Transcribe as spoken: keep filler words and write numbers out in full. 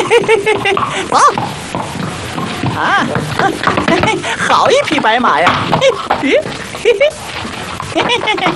走！啊，好一匹白马呀！嘿嘿嘿嘿嘿嘿嘿嘿！